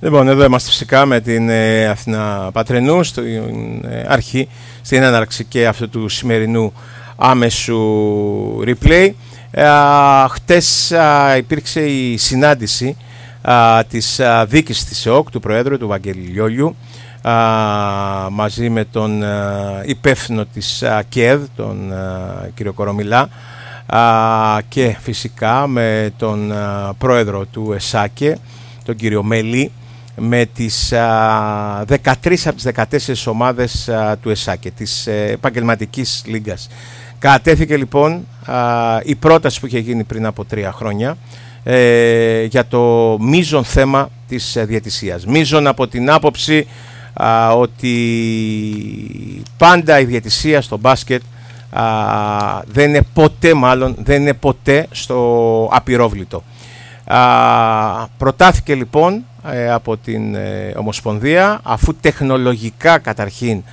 Λοιπόν, εδώ είμαστε φυσικά με την Αθηνά Πατρενού στην αρχή, στην έναρξη και αυτού του σημερινού άμεσου replay. Χτες υπήρξε η συνάντηση της δίκης της ΕΟΚ, του Προέδρου, του Βαγγέλη Λιόλιου, μαζί με τον υπεύθυνο της ΚΕΔ, τον κύριο Κορομιλά, και φυσικά με τον πρόεδρο του ΕΣΑΚΕ, τον κύριο Μέλη, με τις 13 από τις 14 ομάδες του ΕΣΑΚΕ, της επαγγελματικής λίγκας. Κατέθηκε λοιπόν η πρόταση που είχε γίνει πριν από 3 χρόνια για το μείζον θέμα της διαιτησίας. Μείζον από την άποψη ότι πάντα η διαιτησία στο μπάσκετ δεν είναι ποτέ στο απειρόβλητο. Προτάθηκε λοιπόν από την Ομοσπονδία, αφού τεχνολογικά καταρχήν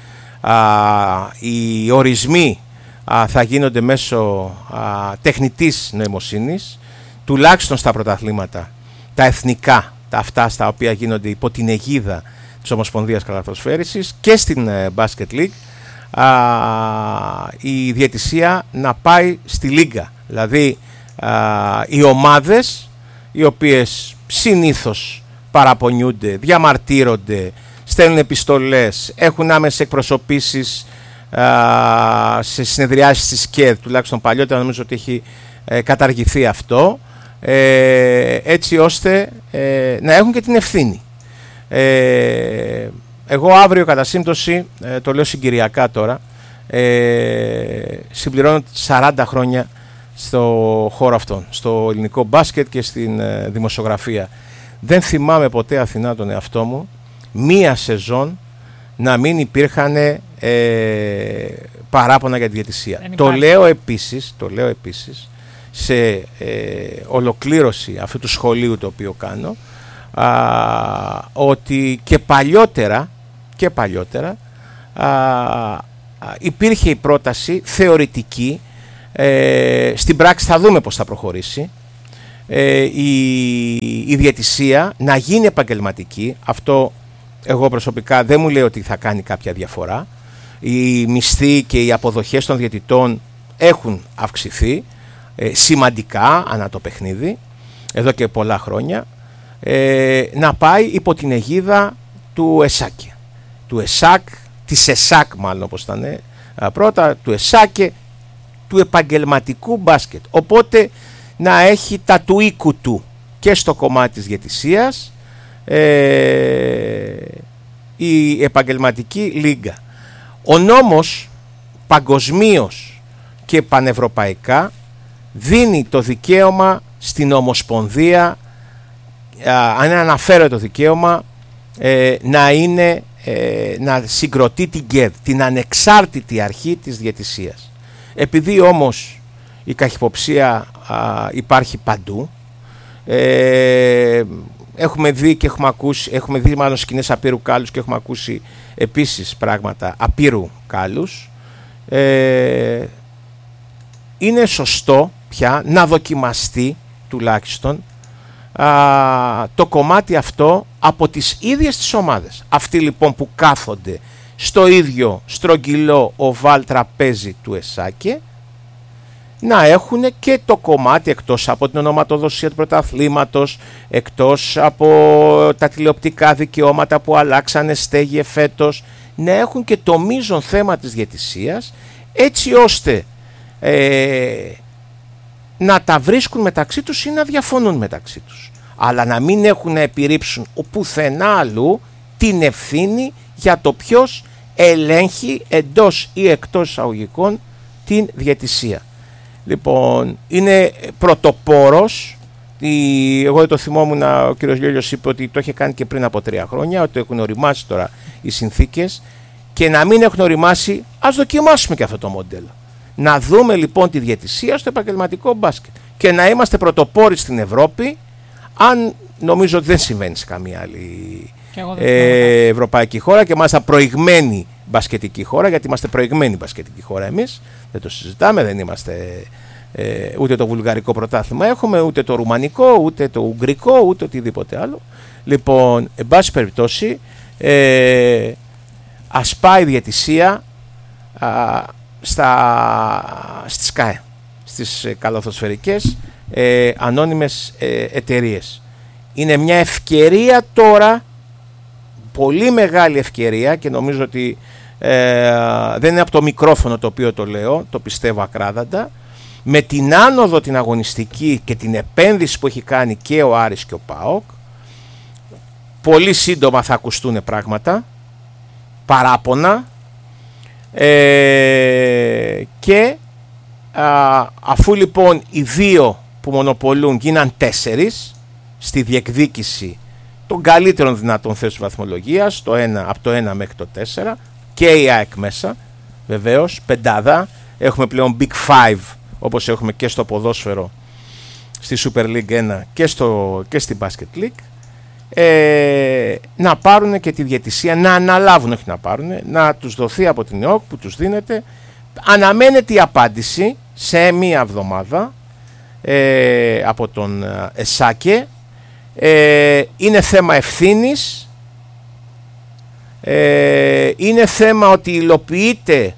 οι ορισμοί θα γίνονται μέσω τεχνητής νοημοσύνης, τουλάχιστον στα πρωταθλήματα, τα εθνικά, αυτά στα οποία γίνονται υπό την αιγίδα της Ομοσπονδίας Καλαθοσφαίρισης, και στην Basket League, η διαιτησία να πάει στη Λίγκα. Δηλαδή οι ομάδες οι οποίες συνήθως παραπονιούνται, διαμαρτύρονται, στέλνουν επιστολές, έχουν άμεσες εκπροσωπήσεις σε συνεδριάσεις της ΚΕΔ, τουλάχιστον παλιότερα νομίζω ότι έχει καταργηθεί αυτό, έτσι ώστε να έχουν και την ευθύνη. Εγώ αύριο κατά σύμπτωση, το λέω συγκυριακά τώρα, συμπληρώνω 40 χρόνια στο χώρο αυτόν, στο ελληνικό μπάσκετ και στην δημοσιογραφία. Δεν θυμάμαι ποτέ, Αθηνά, τον εαυτό μου, μία σεζόν να μην υπήρχαν παράπονα για τη διαιτησία. Το λέω επίσης σε ολοκλήρωση αυτού του σχολείου το οποίο κάνω, ότι και παλιότερα υπήρχε η πρόταση θεωρητική, στην πράξη θα δούμε πώς θα προχωρήσει, η διαιτησία να γίνει επαγγελματική. Αυτό εγώ προσωπικά δεν μου λέω ότι θα κάνει κάποια διαφορά. Οι μισθοί και οι αποδοχές των διαιτητών έχουν αυξηθεί σημαντικά ανά το παιχνίδι εδώ και πολλά χρόνια, να πάει υπό την αιγίδα του ΕΣΑΚΕ, της ΕΣΑΚ μάλλον, όπως ήταν πρώτα, του ΕΣΑΚΕ, του επαγγελματικού μπάσκετ. Οπότε να έχει τα του οίκου του και στο κομμάτι της διαιτησίας η επαγγελματική λίγκα. Ο νόμος παγκοσμίως και πανευρωπαϊκά δίνει το δικαίωμα στην Ομοσπονδία, αν αναφέρω το δικαίωμα, να συγκροτεί την ΚΕΔ, την ανεξάρτητη αρχή της διαιτησίας. Επειδή όμως η καχυποψία υπάρχει παντού, έχουμε δει και έχουμε δει μάλλον σκηνές απείρου κάλους και έχουμε ακούσει επίσης πράγματα απείρου κάλους, είναι σωστό πια να δοκιμαστεί τουλάχιστον το κομμάτι αυτό από τις ίδιες τις ομάδες. Αυτοί λοιπόν που κάθονται στο ίδιο στρογγυλό οβάλ τραπέζι του ΕΣΑΚΕ να έχουν και το κομμάτι, εκτός από την ονοματοδοσία του πρωταθλήματος, εκτός από τα τηλεοπτικά δικαιώματα που αλλάξανε στέγη φέτος, να έχουν και το μείζον θέμα της διαιτησίας, έτσι ώστε να τα βρίσκουν μεταξύ τους ή να διαφωνούν μεταξύ τους, αλλά να μην έχουν να επιρρύψουν πουθενά αλλού την ευθύνη για το ποιος ελέγχει εντός ή εκτός εισαγωγικών την διαιτησία. Λοιπόν, είναι πρωτοπόρος. Εγώ δεν το θυμόμουν, ο κύριος Λιόλιος είπε ότι το είχε κάνει και πριν από 3 χρόνια, ότι έχουν οριμάσει τώρα οι συνθήκες, και να μην έχουν οριμάσει, ας δοκιμάσουμε και αυτό το μοντέλο. Να δούμε λοιπόν τη διαιτησία στο επαγγελματικό μπάσκετ και να είμαστε πρωτοπόροι στην Ευρώπη, αν νομίζω ότι δεν συμβαίνει σε καμία άλλη ευρωπαϊκή χώρα, και μάλιστα προηγμένη μπασκετική χώρα, γιατί είμαστε προηγμένη μπασκετική χώρα εμείς, δεν το συζητάμε, δεν είμαστε ούτε το βουλγαρικό πρωτάθλημα έχουμε, ούτε το ρουμανικό, ούτε το ουγγρικό, ούτε οτιδήποτε άλλο. Λοιπόν, εν πάση περιπτώσει, ας πάει η διαιτησία στις ΚΑΕ, στις καλαθοσφαιρικές ανώνυμες εταιρείες. Είναι μια ευκαιρία τώρα, πολύ μεγάλη ευκαιρία, και νομίζω ότι δεν είναι από το μικρόφωνο το οποίο το λέω, το πιστεύω ακράδαντα, με την άνοδο την αγωνιστική και την επένδυση που έχει κάνει και ο Άρης και ο ΠΑΟΚ, πολύ σύντομα θα ακουστούν πράγματα, παράπονα, και αφού λοιπόν οι δύο που μονοπολούν γίναν 4 στη διεκδίκηση των καλύτερων δυνατών θέσεων βαθμολογίας, από το 1 μέχρι το 4, και η ΑΕΚ μέσα, βεβαίως, πεντάδα, έχουμε πλέον Big Five, όπως έχουμε και στο ποδόσφαιρο, στη Super League 1 και στη Basket League, να πάρουν και τη διαιτησία, να αναλάβουν, όχι να πάρουν, να τους δοθεί από την ΕΟΚ που τους δίνεται. Αναμένεται η απάντηση σε μία εβδομάδα από τον ΕΣΑΚΕ. Είναι θέμα ευθύνης, είναι θέμα ότι υλοποιείται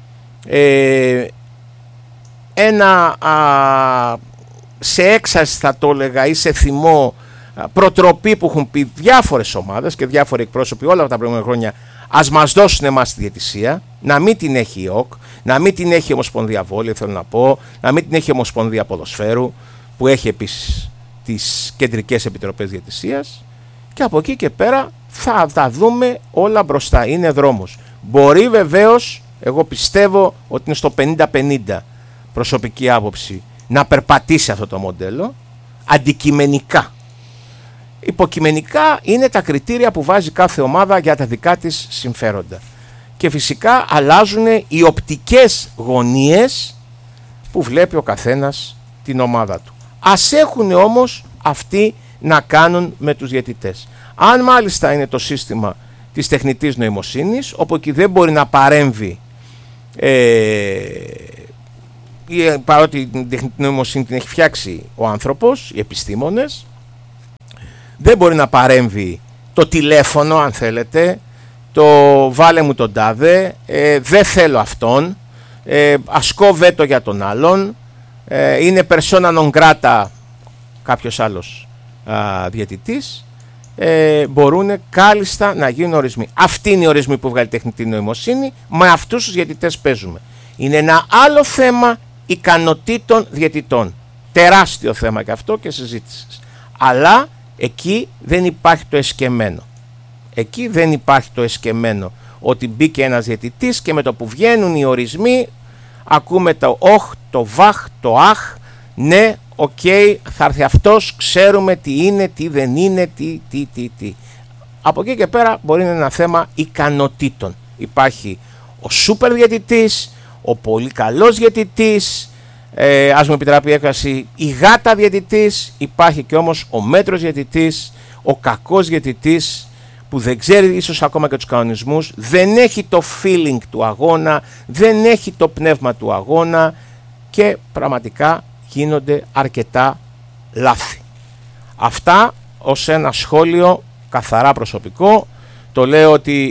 σε έξαρση, θα το έλεγα, ή σε θυμό, προτροπή που έχουν πει διάφορες ομάδες και διάφοροι εκπρόσωποι όλα αυτά τα προηγούμενα χρόνια. Ας μας δώσουν εμάς τη διαιτησία, να μην την έχει η ΟΚ, να μην την έχει η Ομοσπονδία Βόλεϊ, θέλω να πω, να μην την έχει η Ομοσπονδία Ποδοσφαίρου, που έχει επίσης τις κεντρικές επιτροπές διαιτησίας, και από εκεί και πέρα θα τα δούμε όλα μπροστά. Είναι δρόμος. Μπορεί βεβαίως, εγώ πιστεύω ότι είναι στο 50-50 προσωπική άποψη, να περπατήσει αυτό το μοντέλο αντικειμενικά. Υποκειμενικά είναι τα κριτήρια που βάζει κάθε ομάδα για τα δικά της συμφέροντα. Και φυσικά αλλάζουν οι οπτικές γωνίες που βλέπει ο καθένας την ομάδα του. Ας έχουν όμως αυτοί να κάνουν με τους διαιτητές. Αν μάλιστα είναι το σύστημα της τεχνητής νοημοσύνης, όπου εκεί δεν μπορεί να παρέμβει, παρότι την τεχνητή νοημοσύνη την έχει φτιάξει ο άνθρωπος, οι επιστήμονες, δεν μπορεί να παρέμβει το τηλέφωνο, αν θέλετε, το βάλε μου τον τάδε, δεν θέλω αυτόν, ασκώ βέτο για τον άλλον, είναι persona non grata κάποιος άλλος διαιτητής, μπορούν κάλλιστα να γίνουν ορισμοί. Αυτοί είναι οι ορισμοί που βγάλει η τεχνητή νοημοσύνη, με αυτούς τους διαιτητές παίζουμε. Είναι ένα άλλο θέμα ικανοτήτων διαιτητών. Τεράστιο θέμα και αυτό και συζήτησης. Αλλά εκεί δεν υπάρχει το εσκεμμένο. Εκεί δεν υπάρχει το εσκεμμένο ότι μπήκε ένας διαιτητής και με το που βγαίνουν οι ορισμοί ακούμε το όχ, το βαχ, το αχ, ναι, οκ, θα έρθει αυτός, ξέρουμε τι είναι, τι δεν είναι, τι. Από εκεί και πέρα μπορεί να είναι ένα θέμα ικανοτήτων. Υπάρχει ο σούπερ διαιτητής, ο πολύ καλός διαιτητής, ας μου επιτραπεί η έκφραση, η γάτα διαιτητής, υπάρχει και όμως ο μέτρος διαιτητής, ο κακός διαιτητής, που δεν ξέρει ίσως ακόμα και τους κανονισμούς, δεν έχει το feeling του αγώνα, δεν έχει το πνεύμα του αγώνα, και πραγματικά γίνονται αρκετά λάθη. Αυτά ως ένα σχόλιο καθαρά προσωπικό. Το λέω ότι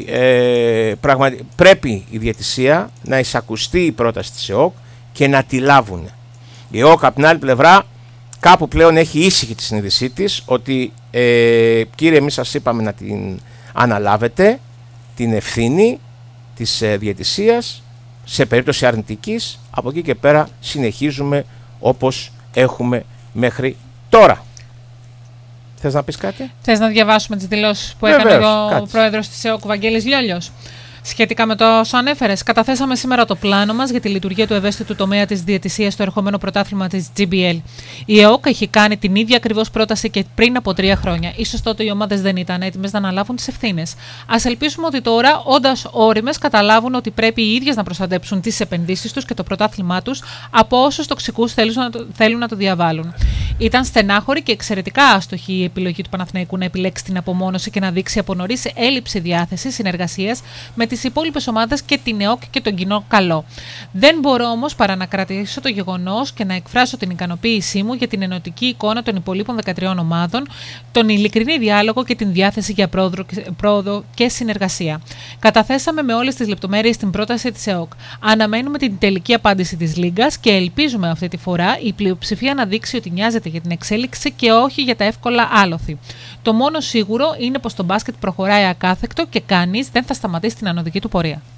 πρέπει η διαιτησία να εισακουστεί η πρόταση της ΕΟΚ και να τη λάβουν. Η ΕΟΚ από την άλλη πλευρά κάπου πλέον έχει ήσυχη τη συνείδησή της ότι κύριε, εμείς σας είπαμε να την αναλάβετε την ευθύνη της διαιτησίας, σε περίπτωση αρνητικής από εκεί και πέρα συνεχίζουμε όπως έχουμε μέχρι τώρα. Θες να πεις κάτι? Θες να διαβάσουμε τις δηλώσεις που έκανε ο πρόεδρος της ΕΟΚ, Βαγγέλης Λιόλιος? Σχετικά με το όσο ανέφερες, καταθέσαμε σήμερα το πλάνο μας για τη λειτουργία του ευαίσθητου τομέα της διαιτησίας στο ερχομένο πρωτάθλημα της GBL. Η ΕΟΚ έχει κάνει την ίδια ακριβώς πρόταση και πριν από 3 χρόνια. Ίσως τότε οι ομάδες δεν ήταν έτοιμες να αναλάβουν τις ευθύνες. Ας ελπίσουμε ότι τώρα, όντας όριμες, καταλάβουν ότι πρέπει οι ίδιες να προστατέψουν τις επενδύσεις τους και το πρωτάθλημά τους από όσους τοξικούς θέλουν να το διαβάλουν. Ήταν στενάχωρη και εξαιρετικά άστοχη η επιλογή του Παναθηναϊκού να επιλέξει την απομόνωση και να δείξει από νωρίς έλλειψη διάθεσης συνεργασίας με τις τις υπόλοιπες ομάδες και την ΕΟΚ και τον κοινό καλό. Δεν μπορώ όμως παρά να κρατήσω το γεγονός και να εκφράσω την ικανοποίησή μου για την ενωτική εικόνα των υπολείπων 13 ομάδων, τον ειλικρινή διάλογο και την διάθεση για πρόοδο και συνεργασία. Καταθέσαμε με όλες τις λεπτομέρειες την πρόταση της ΕΟΚ. Αναμένουμε την τελική απάντηση της Λίγκας και ελπίζουμε αυτή τη φορά η πλειοψηφία να δείξει ότι νοιάζεται για την εξέλιξη και όχι για τα εύκολα άλοθη. Το μόνο σίγουρο είναι πως το μπάσκετ προχωράει ακάθεκτο και κανείς δεν θα σταματήσει την ανωδική του πορεία.